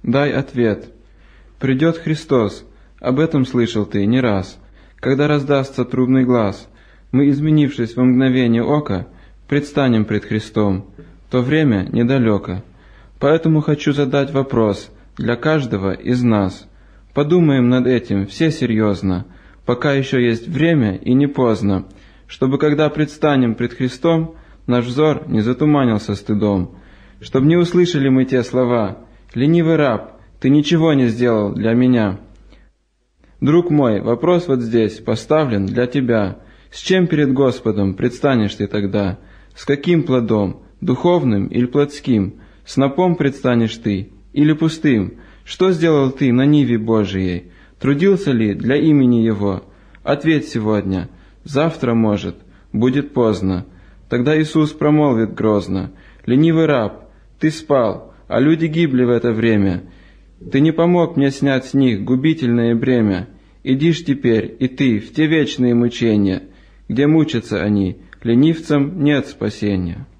дай ответ. Придет Христос, об этом слышал ты не раз. Когда раздастся трубный глас, мы, изменившись во мгновение ока, предстанем пред Христом, то время недалеко. Поэтому хочу задать вопрос для каждого из нас. Подумаем над этим все серьезно, пока еще есть время и не поздно, чтобы, когда предстанем пред Христом, наш взор не затуманился стыдом, чтобы не услышали мы те слова: «Ленивый раб, ты ничего не сделал для меня». Друг мой, вопрос вот здесь поставлен для тебя. С чем перед Господом предстанешь ты тогда? С каким плодом, духовным или плотским? Снопом предстанешь ты или пустым? Что сделал ты на ниве Божией? Трудился ли для имени Его? Ответь сегодня. Завтра, может, будет поздно. Тогда Иисус промолвит грозно: «Ленивый раб, ты спал, а люди гибли в это время. Ты не помог мне снять с них губительное бремя. Иди ж теперь и ты в те вечные мучения, где мучатся они, ленивцам нет спасения».